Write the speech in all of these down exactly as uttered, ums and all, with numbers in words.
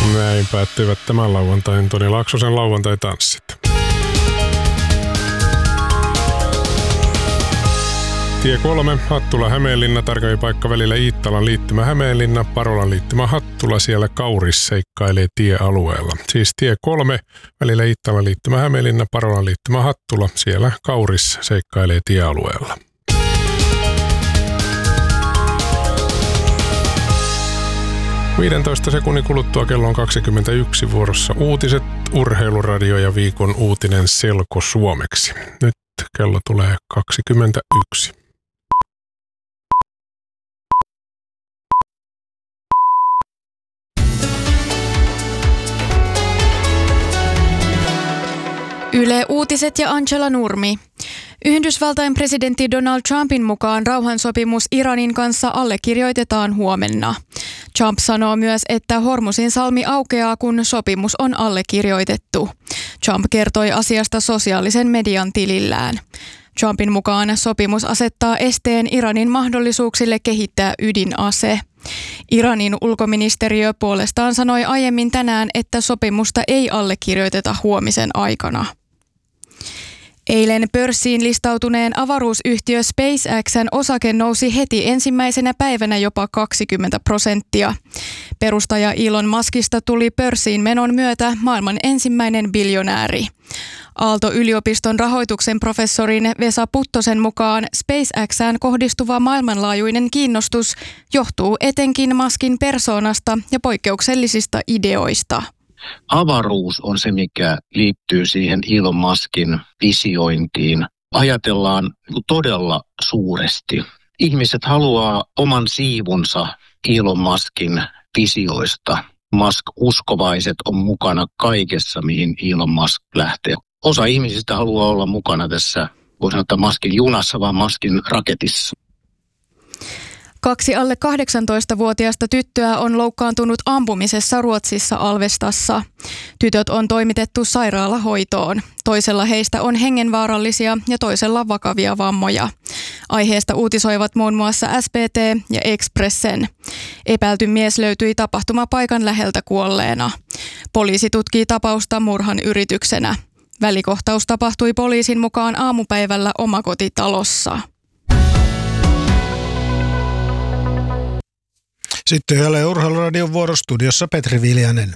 Näin päättyivät tämän lauantain Toni Laaksosen lauantai-tanssit. Tie kolme, Hattula-Hämeenlinna, tarkemmin paikka välillä Iittalan liittymä Hämeenlinna, Parolan liittymä Hattula, siellä Kauris seikkailee tiealueella. Siis tie kolme, välillä Iittalan liittymä Hämeenlinna, Parolan liittymä Hattula, siellä Kauris seikkailee tiealueella. viidentoista sekunnin kuluttua kello on kaksikymmentäyksi, vuorossa uutiset, urheiluradio ja viikon uutinen selko suomeksi. Nyt kello tulee kaksikymmentäyksi. Yle Uutiset ja Angela Nurmi. Yhdysvaltain presidentti Donald Trumpin mukaan rauhansopimus Iranin kanssa allekirjoitetaan huomenna. Trump sanoo myös, että Hormuzin salmi aukeaa, kun sopimus on allekirjoitettu. Trump kertoi asiasta sosiaalisen median tilillään. Trumpin mukaan sopimus asettaa esteen Iranin mahdollisuuksille kehittää ydinase. Iranin ulkoministeriö puolestaan sanoi aiemmin tänään, että sopimusta ei allekirjoiteta huomisen aikana. Eilen pörssiin listautuneen avaruusyhtiö SpaceX:n osake nousi heti ensimmäisenä päivänä jopa kaksikymmentä prosenttia. Perustaja Elon Muskista tuli pörssiin menon myötä maailman ensimmäinen biljonääri. Aalto-yliopiston rahoituksen professorin Vesa Puttosen mukaan SpaceX:ään kohdistuva maailmanlaajuinen kiinnostus johtuu etenkin Muskin persoonasta ja poikkeuksellisista ideoista. Avaruus on se, mikä liittyy siihen Elon Muskin visiointiin. Ajatellaan todella suuresti. Ihmiset haluaa oman siivunsa Elon Muskin visioista. Musk-uskovaiset on mukana kaikessa, mihin Elon Musk lähtee. Osa ihmisistä haluaa olla mukana tässä, voi sanoa, Muskin junassa, vaan Muskin raketissa. Kaksi alle kahdeksantoistavuotiaista tyttöä on loukkaantunut ampumisessa Ruotsissa Alvestassa. Tytöt on toimitettu sairaalahoitoon. Toisella heistä on hengenvaarallisia ja toisella vakavia vammoja. Aiheesta uutisoivat muun muassa S B T ja Expressen. Epäilty mies löytyi tapahtumapaikan läheltä kuolleena. Poliisi tutkii tapausta murhan yrityksenä. Välikohtaus tapahtui poliisin mukaan aamupäivällä omakotitalossa. Sitten jälleen Urheiluradion vuorostudiossa Petri Viljanen.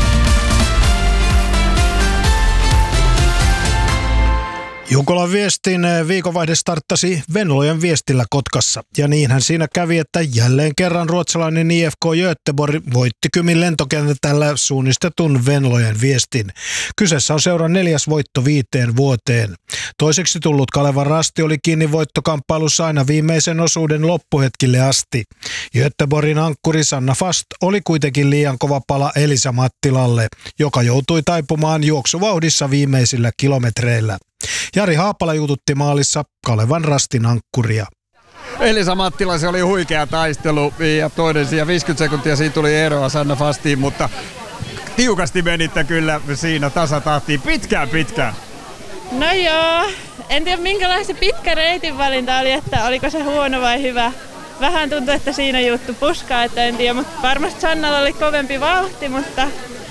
Jukolan viestin viikonvaihde starttasi Venlojen viestillä Kotkassa. Ja niinhän siinä kävi, että jälleen kerran ruotsalainen I F K Göteborg voitti Kymin lentokentällä suunnistetun Venlojen viestin. Kyseessä on seuran neljäs voitto viiteen vuoteen. Toiseksi tullut Kalevan Rasti oli kiinni voittokamppailussa aina viimeisen osuuden loppuhetkille asti. Göteborgin ankkuri Sanna Fast oli kuitenkin liian kova pala Elisa Mattilalle, joka joutui taipumaan juoksuvauhdissa viimeisillä kilometreillä. Jari Haapala jututti maalissa Kalevan Rastin ankkuria. Elisa Mattila, se oli huikea taistelu ja toinen siinä viisikymmentä sekuntia siitä tuli eroa Sanna Fastiin, mutta tiukasti menitte kyllä siinä tasatahtiin pitkään pitkään. No joo, en tiedä minkälainen se pitkä reitin valinta oli, että oliko se huono vai hyvä. Vähän tuntui, että siinä juttu puskaa, että en tiedä, mutta varmasti Sannalla oli kovempi vauhti, mutta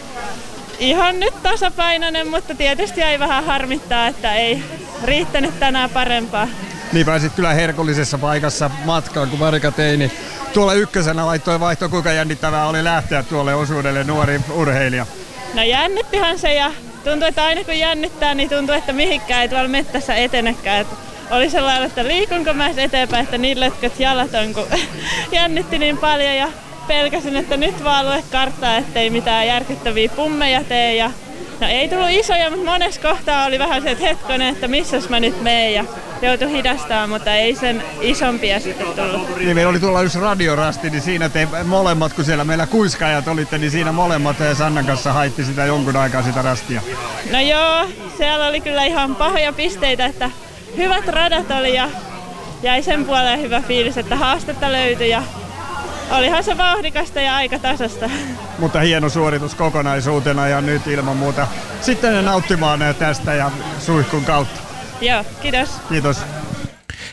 ihan nyt tasapainoinen, mutta tietysti jäi vähän harmittaa, että ei riittänyt tänään parempaa. Niin pääsit kyllä herkullisessa paikassa matkaan, kun Marika Teini tuolla ykkösenä laittoi vaihto. Kuinka jännittävää oli lähteä tuolle osuudelle nuori urheilija? No jännittihän se ja tuntui, että aina kun jännittää, niin tuntuu, että mihinkään ei tuolla mettässä etenekään. Että oli sellainen, että liikunko mä eteenpäin, että niin lötköt jalat on, kun jännitti niin paljon ja pelkäsin, että nyt vaan lue karttaa, ettei mitään järkyttäviä pummeja tee. Ja no ei tullut isoja, mutta monessa kohtaa oli vähän se, että hetkonen, että missäs mä nyt meen ja joutui hidastamaan, mutta ei sen isompia sitten tullut. Niin meillä oli tuolla yksi radiorasti, niin siinä te molemmat, kun siellä meillä kuiskaajat olitte, niin siinä molemmat Sannan kanssa haitti sitä jonkun aikaa sitä rastia. No joo, siellä oli kyllä ihan pahoja pisteitä, että hyvät radat oli ja jäi sen puoleen hyvä fiilis, että haastetta löytyi ja olihan se vauhdikasta ja aika tasasta. Mutta hieno suoritus kokonaisuutena ja nyt ilman muuta sitten nauttimaan tästä ja suihkun kautta. Joo, kiitos. Kiitos.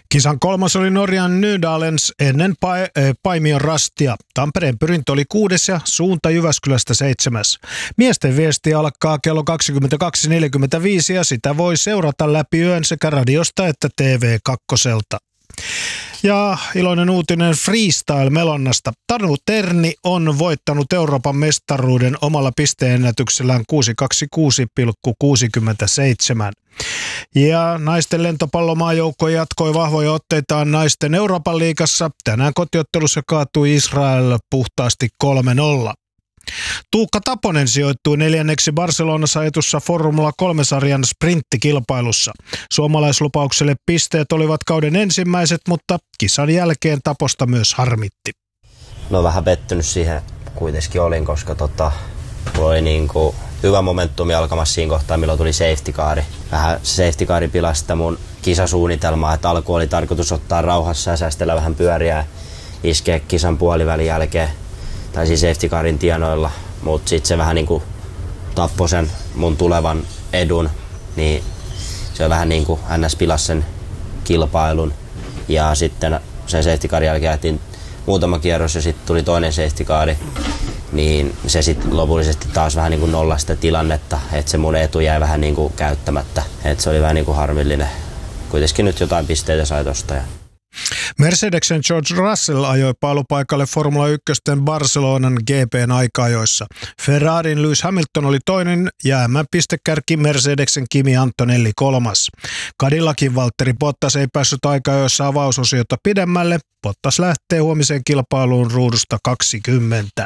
Kisan kolmas oli Norjan Nydalens ennen pa- Paimion Rastia. Tampereen pyrintö oli kuudes ja suunta Jyväskylästä seitsemäs. Miesten viesti alkaa kello kaksikymmentäkaksi neljäkymmentäviisi ja sitä voi seurata läpi yön sekä radiosta että T V kakkoselta. Ja iloinen uutinen freestyle-melonnasta. Tanu Terni on voittanut Euroopan mestaruuden omalla pisteennätyksellään kuusi kaksikymmentäkuusi pilkku kuusikymmentäseitsemän. Ja naisten lentopallomaajoukko jatkoi vahvoja otteitaan naisten Euroopan liigassa. Tänään kotiottelussa kaatui Israel puhtaasti kolme nolla. Tuukka Taponen sijoittui neljänneksi Barcelonassa ajetussa Formula kolme-sarjan sprinttikilpailussa. Suomalaislupaukselle pisteet olivat kauden ensimmäiset, mutta kisan jälkeen Taposta myös harmitti. No vähän pettynyt siihen kuitenkin olin, koska tota, mulla oli niinku hyvä momentumi alkamassa siinä kohtaa, milloin tuli safety car. Vähän safety car pilasi sitä mun kisasuunnitelmaa, että alku oli tarkoitus ottaa rauhassa ja säästellä vähän pyöriä ja iskeä kisan puolivälin jälkeen. Tai siis safety carin tienoilla, mutta sitten se vähän niinku tappoi sen mun tulevan edun, niin se vähän niinku ns. Pilasi sen kilpailun. Ja sitten sen safety carin jälkeen jätiin muutama kierros ja sitten tuli toinen safety car, niin se sitten lopullisesti taas vähän niinku nollasi sitä tilannetta, että se mun etu jäi vähän niinku käyttämättä. Et se oli vähän niinku harmillinen. Kuitenkin nyt jotain pisteitä sai tosta. Ja Mercedesen George Russell ajoi pailupaikalle Formula yksi Barcelonan G P:n aika-ajoissa. Ferrarin Lewis Hamilton oli toinen ja M M-pistekärki Mercedesen Kimi Antonelli kolmas. Cadillacin Valtteri Bottas ei päässyt aika-ajoissa avausosiota pidemmälle. Bottas lähtee huomiseen kilpailuun ruudusta kaksikymmentä.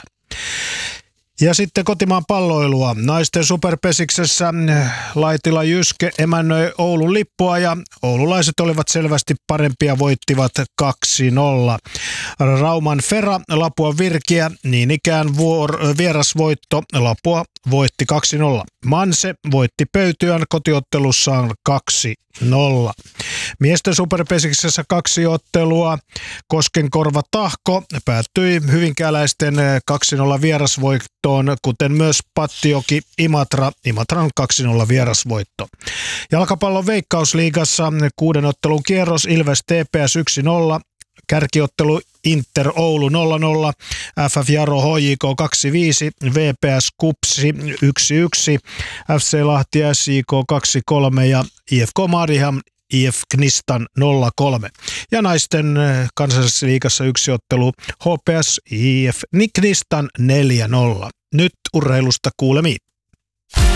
Ja sitten kotimaan palloilua. Naisten superpesiksessä Laitila Jyske emännöi Oulun lippua ja oululaiset olivat selvästi parempia, voittivat kaksi nolla. Rauman Fera Lapua Virkiä, niin ikään vuor- vierasvoitto, Lapua voitti kaksi nolla. Manse voitti Pöytyän kotiottelussaan kaksi nolla. Miesten superpesiksessä kaksi ottelua. Koskenkorva Tahko päättyi hyvinkääläisten kaksi nolla vierasvoittoon, kuten myös Pattioki Imatra, Imatran kaksi nolla vierasvoitto. Jalkapallon Veikkausliigassa kuuden ottelun kierros Ilves T P S yksi nolla. Kärkiottelu Inter Oulu nolla nolla, F F Jaro H J K kaksi viisi, V P S Kupsi yksi yksi, F C Lahti S J K kaksi kolme ja I F K Mariehamn I F Knistan nolla kolme. Ja naisten kansallisessa liigassa yksi ottelu H P S I F Knistan neljä nolla. Nyt urheilusta kuulemiin.